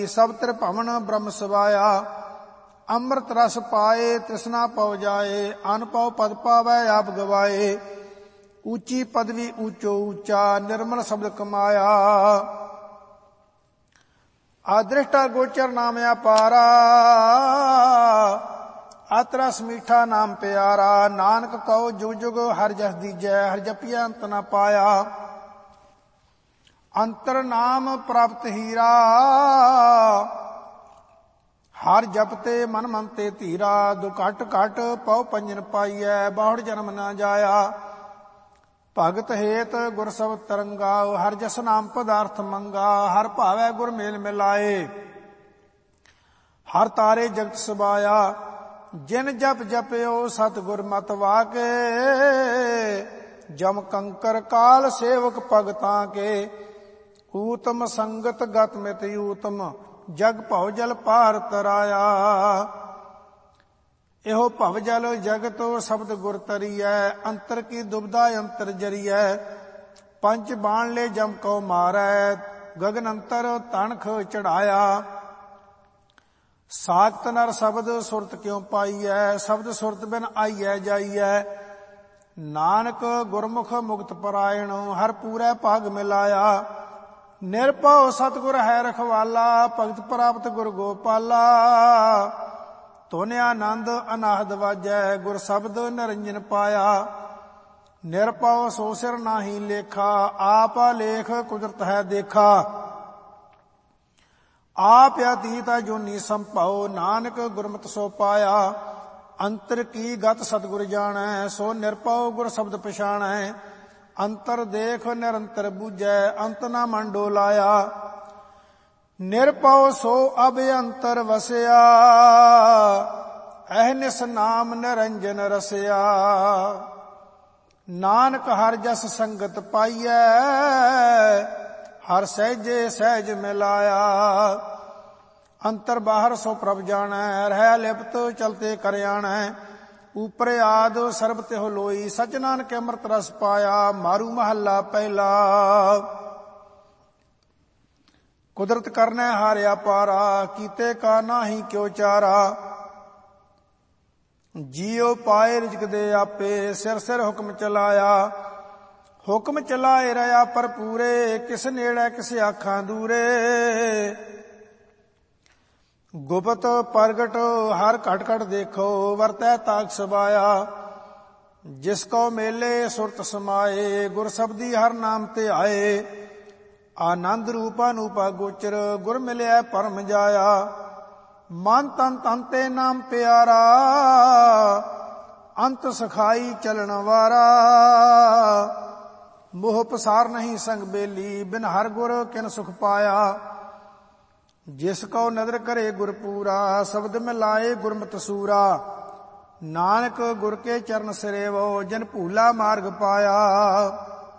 ਸਭ ਤ੍ਰਿਭਵਨ ਬ੍ਰਹਮ ਸਵਾਇਆ। ਅੰਮ੍ਰਿਤ ਰਸ ਪਾਏ ਤ੍ਰਿਸ਼ਨਾ ਪਉ ਜਾਏ, ਅਨ ਪਉ ਪਦ ਪਾਵੈ ਆਪ ਗਵਾਏ। ਉੱਚੀ ਪਦਵੀ ਊਚੋ ਊਚਾ, ਨਿਰਮਲ ਸ਼ਬਦ ਕਮਾਇਆ। ਆਦ੍ਰਿਸ਼ਟਾ ਗੋਚਰ ਨਾਮ ਅਪਾਰਾ, ਅਤ ਰਸ ਮੀਠਾ ਨਾਮ ਪਿਆਰਾ। ਨਾਨਕ ਕਉ ਜੁਗ ਜੁਗ ਹਰਿ ਜਸ ਦੀਜੈ, ਹਰਿ ਜਪਿਆ ਅੰਤ ਨ ਪਾਇਆ। ਅੰਤਰ ਨਾਮ ਪ੍ਰਾਪਤ ਹੀਰਾ, ਹਰਿ ਜਪਤੇ ਮਨ ਮਨ ਤੇ ਧੀਰਾ। ਦੁ ਘਟ ਘਟ ਪਉ ਪੰਜਨ ਪਾਈਐ, ਬਾਹੁੜ ਜਨਮ ਨ ਜਾਇਆ। ਭਗਤ ਹੇਤ ਗੁਰ ਸਬਦ ਤਰੰਗਾ, ਹਰਿ ਜਸ ਨਾਮ ਪਦਾਰਥ ਮੰਗਾ। ਹਰਿ ਭਾਵੈ ਗੁਰ ਮੇਲ ਮਿਲਾਏ, ਹਰਿ ਤਾਰੇ ਜਗਤ ਸਬਾਇਆ। ਜਿਨ ਜਪ ਜਪਿਓ ਸਤਿਗੁਰ ਮਤਿ ਵਾਕੇ, ਜਮ ਕੰਕਰ ਕਾਲ ਸੇਵਕ ਭਗਤਾਂ ਕੇ। ਊਤਮ ਸੰਗਤ ਗਤ ਮਿਤ ਊਤਮ, ਜਗ ਭਉ ਜਲ ਪਾਰ ਤਰਾਇਆ। ਇਹੋ ਭਵ ਜਲ ਜਗਤ ਸ਼ਬਦ ਗੁਰ ਤਰੀਐ, ਅੰਤਰ ਕੀ ਦੁਬਦਾ ਅੰਤਰ ਜਰੀਐ। ਪੰਜ ਬਾਣ ਲੈ ਜਮ ਕਉ ਮਾਰੈ, ਗਗਨ ਅੰਤਰ ਤਣਖ ਚੜਾਇਆ। ਸਾਖਤ ਨਰ ਸ਼ਬਦ ਸੁਰਤ ਕਿਉ ਪਾਈਐ, ਸ਼ਬਦ ਸੁਰਤ ਬਿਨ ਆਈਐ ਜਾਈਐ। ਨਾਨਕ ਗੁਰਮੁਖ ਮੁਕਤ ਪਰਾਇਣ, ਹਰ ਪੂਰੈ ਭਾਗ ਮਿਲਾਇਆ। ਨਿਰਭਉ ਸਤਿਗੁਰ ਹੈ ਰਖਵਾਲਾ, ਭਗਤ ਪ੍ਰਾਪਤ ਗੁਰ ਗੋਪਾਲਾ। ਧੁਨ ਆਨੰਦ ਅਨਾਹਦ ਵਾਜੈ, ਗੁਰ ਸ਼ਬਦ ਨਿਰੰਜਨ ਪਾਇਆ। ਨਿਰਭਉ ਸੋ ਸਿਰ ਨਾਹੀ ਲੇਖਾ, ਆਪ ਲੇਖ ਕੁਦਰਤ ਹੈ ਦੇਖਾ। ਆਪ ਅਤੀਤ ਜੋਨੀ ਸੰਭਉ, ਨਾਨਕ ਗੁਰਮਤਿ ਸੋ ਪਾਇਆ। ਅੰਤਰ ਕੀ ਗਤ ਸਤਿਗੁਰ ਜਾਣੈ, ਸੋ ਨਿਰਭਉ ਗੁਰ ਸ਼ਬਦ ਪਛਾਣੈ। ਅੰਤਰ ਦੇਖ ਨਿਰੰਤਰ ਬੂਝੈ, ਅੰਤ ਨਾ ਮਨ ਡੋਲਾਇਆ। ਨਿਰਭਉ ਸੋ ਅਭਿਅੰਤਰ ਵਸਿਆ, ਅਹਨਿਸ ਨਾਮ ਨਿਰੰਜਨ ਰਸਿਆ। ਨਾਨਕ ਹਰਿ ਜਸ ਸੰਗਤ ਪਾਈਐ, ਹਰਿ ਸਹਿਜੇ ਸਹਿਜ ਮਿਲਾਇਆ। ਅੰਤਰ ਬਾਹਰ ਸੋ ਪ੍ਰਭ ਜਾਣੈ, ਰਹਿ ਲਿਪਤ ਚਲਤੇ ਕਰ ਆਣੈ। ਉਪਰ ਆਦ ਸਰਬ ਤਿਹੁ ਲੋਈ, ਸਚ ਨਾਨਕ ਅੰਮ੍ਰਿਤ ਰਸ ਪਾਇਆ। ਮਾਰੂ ਮਹੱਲਾ ਪਹਿਲਾ। ਕੁਦਰਤ ਕਰਨੈ ਹਾਰਿ ਅਪਾਰਾ, ਕੀਤੇ ਕਾ ਨਾਹੀ ਕਿਉ ਚਾਰਾ। ਜੀਉ ਪਾਏ ਰਿਜਕ ਦੇ ਆਪੇ, ਸਿਰ ਸਿਰ ਹੁਕਮ ਚਲਾਇਆ। ਹੁਕਮ ਚਲਾਏ ਰਹਾ ਭਰਪੂਰੇ, ਕਿਸ ਨੇੜੇ ਕਿਸ ਆਖਾਂ ਦੂਰੇ। ਗੁਪਤ ਪ੍ਰਗਟ ਹਰ ਘਟ ਘਟ ਦੇਖੋ, ਵਰਤੈ ਤਾਕ ਸਬਾਇਆ। ਜਿਸ ਕੋ ਮੇਲੇ ਸੁਰਤ ਸਮਾਏ, ਗੁਰ ਸਬਦੀ ਹਰ ਨਾਮ ਤੇ ਆਏ। ਆਨੰਦ ਰੂਪ ਅਨੂਪਾ ਗੋਚਰ, ਗੁਰ ਮਿਲਿਆ ਪਰਮ ਜਾਇਆ। ਮਨ ਤਨ ਤਨ ਤੇ ਨਾਮ ਪਿਆਰਾ, ਅੰਤ ਸਖਾਈ ਚਲਣ ਵਾਰਾ। ਮੋਹ ਪਸਾਰ ਨਹੀਂ ਸੰਗ ਬੇਲੀ, ਬਿਨ ਹਰ ਗੁਰ ਕਿਨ ਸੁਖ ਪਾਇਆ। ਜਿਸ ਕਉ ਨਦਰ ਕਰੇ ਗੁਰ ਪੂਰਾ, ਸ਼ਬਦ ਮਿਲਾਏ ਗੁਰਮਤਿ ਸੂਰਾ। ਨਾਨਕ ਗੁਰ ਕੇ ਚਰਨ ਸਿਰੇਵੋ, ਜਿਨ ਭੂਲਾ ਮਾਰਗ ਪਾਇਆ।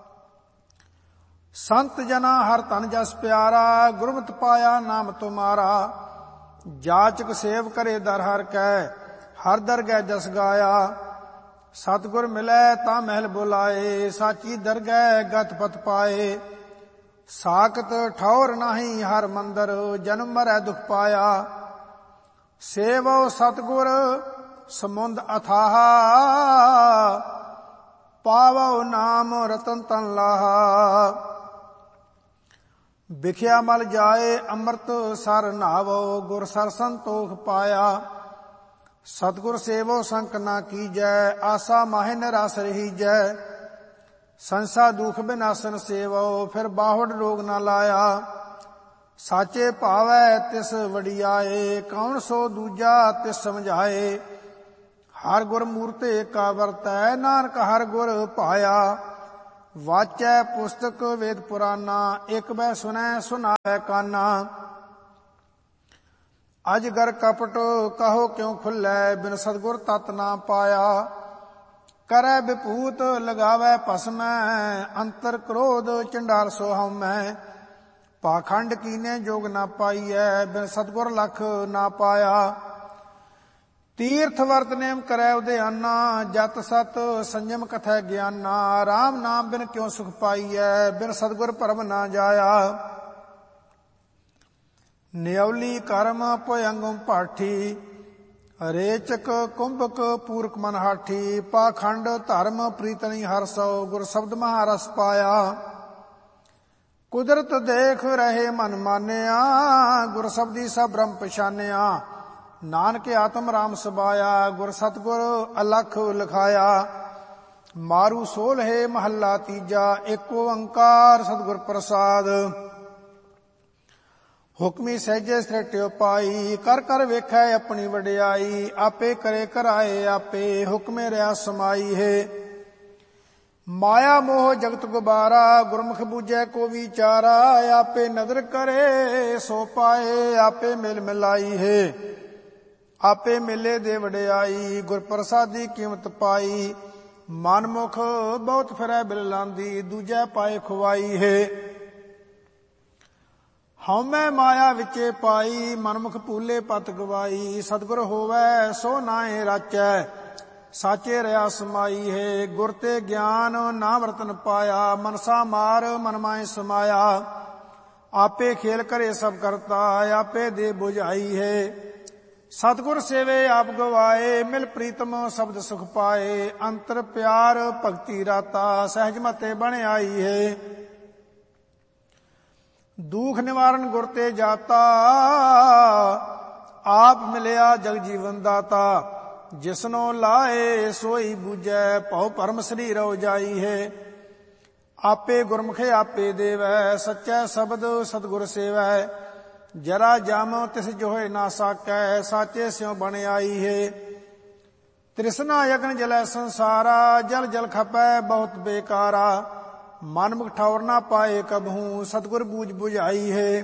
ਸੰਤ ਜਨਾ ਹਰ ਤਨ ਜਸ ਪਿਆਰਾ, ਗੁਰਮਤਿ ਪਾਇਆ ਨਾਮ ਤੁਮਾਰਾ। ਜਾਚਕ ਸੇਵ ਕਰੇ ਦਰ ਹਰ ਕੈ, ਹਰ ਦਰਗਹਿ ਜਸ ਗਾਇਆ। ਸਤਿਗੁਰ ਮਿਲੈ ਤਾਂ ਮਹਿਲ ਬੁਲਾਏ, ਸਾਚੀ ਦਰਗਹਿ ਗਤ ਪਤ ਪਾਏ। ਸਾਖਤ ਠੌਰ ਨਾਹੀ ਹਰ ਮੰਦਰ, ਜਨਮ ਮਰੈ ਦੁਖ ਪਾਇਆ। ਸੇਵੋ ਸਤਿਗੁਰ ਸਮੁੰਦ ਅਥਾਹਾ, ਪਾਵੋ ਨਾਮ ਰਤਨ ਤਨ ਲਾਹਾ। ਵਿਖਿਆ ਮਲ ਜਾਏ ਅੰਮ੍ਰਿਤ ਸਰ ਨਾਵੋ, ਗੁਰ ਸਰ ਸੰਤੋਖ ਪਾਇਆ। ਸਤਿਗੁਰ ਸੇਵੋ ਸੰਕ ਨਾ ਕੀਜੈ, ਆਸਾ ਮਾਹਿ ਨਿਰਾਸ ਰਹੀਜੈ। ਸੰਸਾ ਦੁਖ ਬਿਨਾਸਨ ਸੇਵੋ, ਫਿਰ ਬਾਹੁੜ ਰੋਗ ਨਾ ਲਾਇਆ। ਸਾਚੇ ਭਾਵੈ ਤਿਸ ਵਡਿਆਏ, ਕੌਣ ਸੋ ਦੂਜਾ ਤਿਸ ਸਮਝਾਏ। ਹਰ ਗੁਰ ਮੂਰਤ ਏਕਾ ਵਰਤੈ, ਨਾਨਕ ਹਰ ਗੁਰ ਭਾਇਆ। ਵਾਚੈ ਪੁਸਤਕ ਵੇਦ ਪੁਰਾਨਾ, ਇਕ ਬੈ ਸੁਨੈ ਸੁਨਾਵੈ ਕਾਨਾ। ਅਜਗਰ ਕਪਟ ਕਹੋ ਕਿਉ ਖੁੱਲੈ, ਬਿਨ ਸਤਿਗੁਰ ਤਤ ਨਾ ਪਾਇਆ। ਕਰੈ ਵਿਭੂਤ ਲਗਾਵੈ ਭਸਮੈ, ਅੰਤਰ ਕ੍ਰੋਧ ਚੰਡਾਲ ਸੋ ਹਉਮੈ। ਪਾਖੰਡ ਕੀਨੇ ਜੋਗ ਨਾ ਪਾਈਐ, ਬਿਨ ਸਤਿਗੁਰ ਲਖ ਨਾ ਪਾਇਆ। ਤੀਰਥ ਵਰਤ ਨੇਮ ਕਰੈ ਉਦਿਆਨਾ, ਜਤ ਸਤ ਸੰਜਮ ਕਥੈ ਗਿਆਨਾ। ਰਾਮ ਨਾਮ ਬਿਨ ਕਿਉ ਸੁਖ ਪਾਈਐ, ਬਿਨ ਸਤਿਗੁਰ ਭਰਮ ਨਾ ਜਾਇਆ। ਨਿਉਲੀ ਕਰਮ ਭਯੰਗਮ ਪਾਠੀ ਰੇਚਕ ਕੁੰਭਕ ਪੂਰਕ ਮਨ ਹਾਠੀ ਪਾਖੰਡ ਧਰਮ ਪ੍ਰੀਤਨੀ ਹਰਸੋ ਗੁਰ ਸ਼ਬਦ ਮਹਾਰਸ ਪਾਇਆ ਕੁਦਰਤ ਦੇਖ ਰਹੇ ਮਨ ਮਾਨਿਆ ਗੁਰ ਸ਼ਬਦੀ ਸਭ ਬ੍ਰਹਮ ਪਛਾਨਿਆ ਨਾਨਕ ਆਤਮ ਰਾਮ ਸਬਾਇਆ ਗੁਰ ਸਤਗੁਰ ਅਲਖ ਲਿਖਾਇਆ ਮਾਰੂ ਸੋਲ੍ਹੇ ਮਹੱਲਾ ਤੀਜਾ ਏਕ ਓੰਕਾਰ ਸਤਿਗੁਰ ਪ੍ਰਸਾਦ ਹੁਕਮੀ ਸਹਿਜੇ ਸ੍ਰਿਟਿਓ ਪਾਈ ਕਰ ਕਰ ਵੇਖੈ ਆਪਣੀ ਵਡਿਆਈ ਆਪੇ ਕਰੇ ਕਰਾਏ ਆਪੇ ਹੁਕਮੇ ਰਿਆ ਸਮਾਈ ਹੈ ਮਾਇਆ ਮੋਹ ਜਗਤ ਗੁਬਾਰਾ ਗੁਰਮੁਖ ਬੂਝੈ ਕੋ ਵਿਚਾਰਾ ਆਪੇ ਨਦਰ ਕਰੇ ਸੋ ਪਾਏ ਆਪੇ ਮਿਲ ਮਿਲਾਈ ਹੈ ਆਪੇ ਮਿਲੇ ਦੇ ਵਡਿਆਈ ਗੁਰ ਪ੍ਰਸਾਦੀ ਕੀਮਤ ਪਾਈ ਮਨਮੁਖ ਬਹੁਤ ਫਿਰੈ ਬਿਲਲਾਂਦੀ ਦੂਜੈ ਪਾਏ ਖੁਆਈ ਹੈ ਹਉਮੈ ਮਾਇਆ ਵਿੱਚੇ ਪਾਈ ਮਨਮੁਖ ਭੂਲੇ ਪਤ ਗਵਾਈ ਸਤਿਗੁਰ ਹੋਵੈ ਸੋ ਨਾਏ ਰਾਚੈ ਸਾਚੇ ਰਿਆ ਸਮਾਈ ਹੈ ਗੁਰ ਤੇ ਗਿਆਨ ਨਾਮ ਰਤਨ ਪਾਇਆ ਮਨਸਾ ਮਾਰ ਮਨ ਮਾਏ ਸਮਾਇਆ ਆਪੇ ਖੇਲ ਕਰੇ ਸਭ ਕਰਤਾ ਆਪੇ ਦੇ 부ਝਾਈ ਹੈ ਸਤਿਗੁਰ ਸੇਵੇ ਆਪ ਗਵਾਏ ਮਿਲ ਪ੍ਰੀਤਮ ਸ਼ਬਦ ਸੁਖ ਪਾਏ ਅੰਤਰ ਪਿਆਰ ਭਗਤੀ ਰਾਤਾ ਸਹਿਜ ਮਤੇ ਬਣ ਆਈ ਹੈ ਦੁਖ ਨਿਵਾਰਨ ਗੁਰ ਤੇ ਜਾਤਾ ਆਪ ਮਿਲਿਆ ਜਗ ਜੀਵਨ ਦਾਤਾ ਜਿਸਨੋ ਲਾਏ ਸੋਈ ਬੂਝੈ ਭਉ ਭਰਮ ਸਰੀਰ ਉਜਾਈ ਹੈ ਆਪੇ ਗੁਰਮੁਖੇ ਆਪੇ ਦੇਵੈ ਸੱਚੈ ਸ਼ਬਦ ਸਤਿਗੁਰ ਸੇਵੈ ਜਰਾ ਜਮ ਤਿਸ ਜੋਇ ਨਾ ਸਾਕੈ ਸਾਚੇ ਸਿਉ ਬਣ ਆਈ ਹੈ ਤ੍ਰਿਸ਼ਨਾ ਯਗਨ ਜਲੈ ਸੰਸਾਰਾ ਜਲ ਜਲ ਖਪੈ ਬਹੁਤ ਬੇਕਾਰਾ ਮਨਮੁਖ ਠੌਰ ਨਾ ਪਾਏ ਕਬਹੂ ਸਤਿਗੁਰ ਬੂਝ 부ਝਾਈ ਹੈ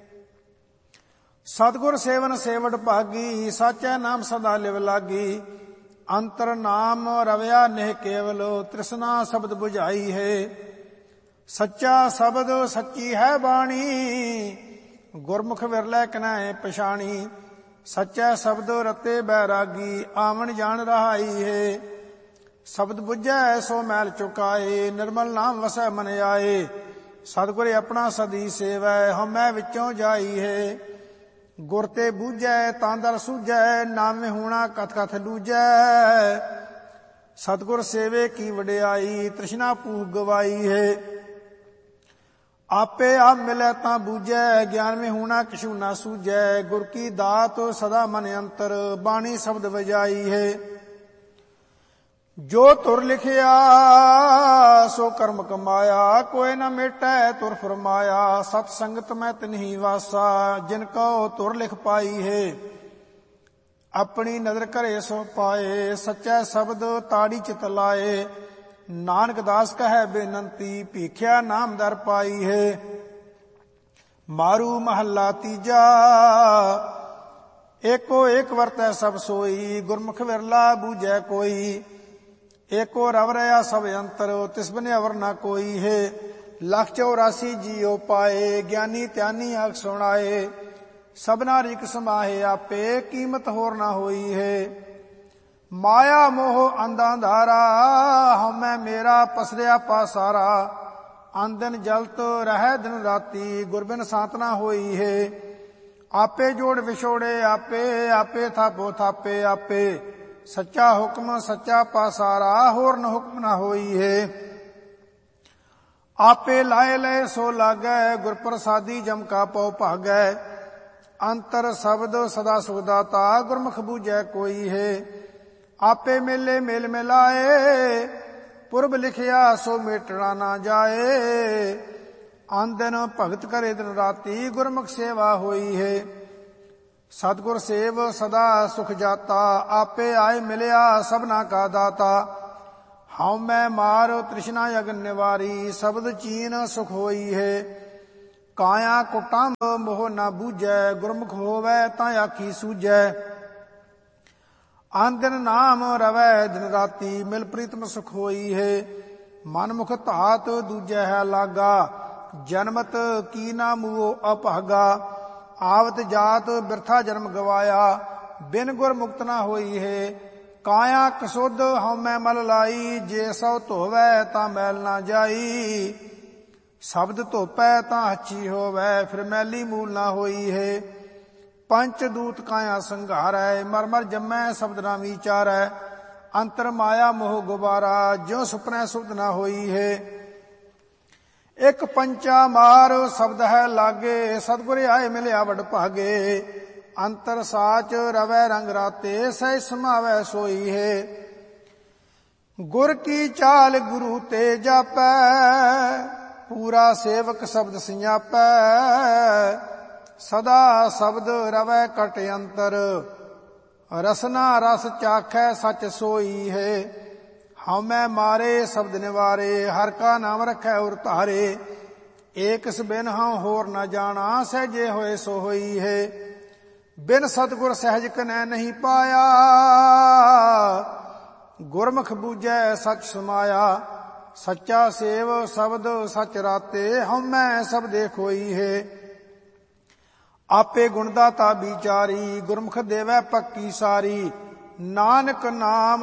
ਸਤਿਗੁਰ ਸੇਵਨ ਸੇਵਟ ਭਾਗੀ ਸਾਚੈ ਨਾਮ ਸਦਾ ਲਿਵ ਲਾਗੀ ਅੰਤਰ ਨਾਮ ਰਵਿਆ ਨਹਿ ਕੇਵਲ ਤ੍ਰਿਸ਼ਨਾ ਸ਼ਬਦ 부ਝਾਈ ਹੈ ਸੱਚਾ ਸ਼ਬਦ ਸੱਚੀ ਹੈ ਬਾਣੀ ਗੁਰਮੁਖ ਵਿਰਲੇ ਕਨੈ ਪਛਾਣੀ ਸੱਚਾ ਸ਼ਬਦ ਰਤੇ ਬੈਰਾਗੀ ਆਵਣ ਜਾਣ ਰਹਾਈ ਹੈ ਸ਼ਬਦ ਬੁੱਝੈ ਸੋ ਮੈਲ ਚੁਕਾਏ ਨਿਰਮਲ ਨਾਮ ਵਸੈ ਮਨ ਆਏ ਸਤਿਗੁਰ ਆਪਣਾ ਸਦੀ ਸੇਵੈ ਹਉਮੈ ਵਿੱਚੋਂ ਜਾਈ ਹੈ ਗੁਰ ਤੇ ਬੂਝੈ ਤਾਂ ਦਰ ਸੂਝੈ ਨਾਮੇ ਹੋਣਾ ਕਥ ਕਥ ਲੂਝੈ ਸਤਿਗੁਰ ਸੇਵੇ ਕੀ ਵਡਿਆਈ ਤ੍ਰਿਸ਼ਨਾ ਭੂਖ ਗਵਾਈ ਹੈ ਆਪੇ ਆਪ ਮਿਲੈ ਤਾਂ ਬੂਝੈ ਗਿਆਨ ਮੇ ਹੋਣਾ ਕਿਛੂ ਨਾ ਸੂਝੈ ਗੁਰ ਕੀ ਦਾਤ ਸਦਾ ਮਨ ਅੰਤਰ ਬਾਣੀ ਸ਼ਬਦ ਵਜਾਈ ਹੈ ਜੋ ਤੁਰ ਲਿਖਿਆ ਸੋ ਕਰਮ ਕਮਾਇਆ ਕੋਈ ਨ ਮੇਟੈ ਤੁਰ ਫਰਮਾਇਆ ਸਤ ਸੰਗਤ ਮੈਂ ਤਿਨਹੀ ਵਾਸਾ ਜਿਨ ਕਉ ਤੁਰ ਲਿਖ ਪਾਈ ਹੈ ਆਪਣੀ ਨਦਰ ਘਰੇ ਸੋ ਪਾਏ ਸੱਚਾ ਸ਼ਬਦ ਤਾੜੀ ਚਿਤ ਲਾਏ ਨਾਨਕ ਦਾਸ ਕਹੈ ਬੇਨੰਤੀ ਭੀਖਿਆ ਨਾਮ ਦਰ ਪਾਈ ਹੈ ਮਾਰੂ ਮਹੱਲਾ ਤੀਜਾ ਏਕੋ ਏਕ ਵਰਤੈ ਸਭ ਸੋਈ ਗੁਰਮੁਖ ਵਿਰਲਾ ਬੂਝੈ ਕੋਈ ਏਕੋ ਰਵ ਰਿਆ ਸਭ ਅੰਤਰ ਤਿਸ ਬਿਨਿ ਅਵਰ ਨਾ ਕੋਈ ਹੈ 184 ਜੀਉ ਪਾਏ ਗਿਆਨੀ ਧਿਆਨੀ ਆਖ ਸੁਣਾਏ ਸਭਨਾ ਰਿਕ ਸਮਾਹੇ ਆਪੇ ਕੀਮਤ ਹੋਰ ਨਾ ਹੋਈ ਹੈ ਮਾਇਆ ਮੋਹ ਅੰਧਾ ਅੰਧਾਰਾ ਹਉਮੈ ਮੇਰਾ ਪਸਰਿਆ ਪਾਸਾਰਾ ਅੰਦਨ ਜਲਤ ਰਹਿ ਦਿਨ ਰਾਤੀ ਗੁਰਬਿਨ ਸਾਤਨਾ ਹੋਈ ਹੈ ਆਪੇ ਜੋੜ ਵਿਛੋੜੇ ਆਪੇ ਆਪੇ ਥਾਪੋ ਥਾਪੇ ਆਪੇ ਸੱਚਾ ਹੁਕਮ ਸੱਚਾ ਪਾਸਾਰਾ ਹੋਰ ਨ ਹੁਕਮ ਨਾ ਹੋਈ ਹੈ ਆਪੇ ਲਾਏ ਲਏ ਸੋ ਲਾਗੈ ਗੁਰ ਪ੍ਰਸਾਦੀ ਜਮ ਕਾ ਪਉ ਭਾਗੈ ਅੰਤਰ ਸ਼ਬਦ ਸਦਾ ਸੁਖ ਦਾਤਾ ਗੁਰਮੁਖ ਬੂਝੈ ਕੋਈ ਹੈ ਆਪੇ ਮੇਲੇ ਮੇਲ ਮਿਲਾਏ ਪੁਰਬ ਲਿਖਿਆ ਸੋ ਮੇਟਣਾ ਨਾ ਜਾਏ ਆਂਦਨ ਭਗਤ ਕਰੇ ਦਿਨ ਰਾਤੀ ਗੁਰਮੁਖ ਸੇਵਾ ਹੋਈ ਹੈ ਸਤਿਗੁਰ ਸੇਵ ਸਦਾ ਸੁਖ ਜਾਤਾ ਆਪੇ ਆਏ ਮਿਲਿਆ ਸਭਨਾ ਕਾ ਦਾਤਾ ਹਉਮੈ ਮਾਰ ਤ੍ਰਿਸ਼ਨਾ ਅਗਨ ਨਿਵਾਰੀ ਸ਼ਬਦ ਚੀਨ ਸੁਖ ਹੋਈ ਹੈ ਕਾਇਆ ਕੁਟੰਬ ਮੋਹ ਨਾ ਬੂਝੈ ਗੁਰਮੁਖ ਹੋਵੈ ਤਾਂ ਆਖੀ ਸੂਝੈ ਆਂਦਨ ਨਾਮ ਰਵੈ ਦਿਨ ਰਾਤੀ ਮਿਲ ਪ੍ਰੀਤਮ ਸੁਖ ਹੋਈ ਹੈ ਮਨਮੁਖ ਧਾਤ ਦੂਜੈ ਹੈ ਲਾਗਾ ਜਨਮਤ ਕੀ ਨਾ ਮੂਹ ਅਭਾਗਾ ਆਵਤ ਜਾਤ ਬਿਰਥਾ ਜਨਮ ਗਵਾਇਆ ਬਿਨ ਗੁਰ ਮੁਕਤ ਨਾ ਹੋਈ ਹੈ ਕਾਇਆ ਕਸੁੱਧ ਹਉਮੈ ਮਲ ਲਾਈ ਜੇ ਸੋ ਧੋਵੈ ਤਾਂ ਮੈਲ ਨਾ ਜਾਈ ਸ਼ਬਦ ਧੋਪੈ ਤਾਂ ਹੱਛੀ ਹੋਵੈ ਫਿਰ ਮੈਲੀ ਮੂਲ ਨਾ ਹੋਈ ਹੈ ਪੰਚ ਦੂਤ ਕਾਇਆ ਸੰਘਾਰੈ, ਮਰ ਮਰ ਜੰਮੈ ਸ਼ਬਦ ਨਾ ਵਿਚਾਰੈ, ਅੰਤਰ ਮਾਇਆ ਮੋਹ ਗੁਬਾਰਾ, ਜਿਉ ਸੁਪਨੈ ਸੁਧ ਨਾ ਹੋਈ ਹੈ। ਇੱਕ ਪੰਚਾ ਮਾਰ ਸ਼ਬਦ ਹੈ ਲਾਗੇ, ਸਤਿਗੁਰ ਆਏ ਮਿਲਿਆ ਵਡ ਭਾਗੇ, ਅੰਤਰ ਸਾਚ ਰਵੈ ਰੰਗ ਰਾਤੇ, ਸਹਿ ਸਮਾਵੈ ਸੋਈ ਹੈ। ਗੁਰ ਕੀ ਚਾਲ ਗੁਰੂ ਤੇ ਜਾਪੈ, ਪੂਰਾ ਸੇਵਕ ਸ਼ਬਦ ਸਿਆਪੈ, ਸਦਾ ਸ਼ਬਦ ਰਵੈ ਕਟ ਅੰਤਰ, ਰਸਨਾ ਰਸ ਚਾਖੈ ਸਚ ਸੋਈ ਹੈ। ਹਉਮੈ ਮਾਰੇ ਸ਼ਬਦ ਨਿਵਾਰੇ, ਹਰ ਕਾ ਨਾਮ ਰਖੈ ਉਰ ਧਾਰੇ, ਏਕਸ ਬਿਨ ਹਉ ਹੋਰ ਨ ਜਾਣਾ, ਸਹਿਜੇ ਹੋਏ ਸੋ ਹੋਈ ਹੈ। ਬਿਨ ਸਤਿਗੁਰ ਸਹਿਜ ਕਨੈ ਨਹੀਂ ਪਾਇਆ, ਗੁਰਮੁਖ ਬੂਝੈ ਸਚ ਸਮਾਇਆ, ਸੱਚਾ ਸੇਵ ਸ਼ਬਦ ਸਚ ਰਾਤੇ, ਹਉਮੈ ਸਬਦੇ ਖੋਈ ਹੈ। ਆਪੇ ਗੁਣ ਦਾਤਾ ਵਿਚਾਰੀ, ਗੁਰਮੁਖ ਦੇਵੈ ਪੱਕੀ ਸਾਰੀ, ਨਾਨਕ ਨਾਮ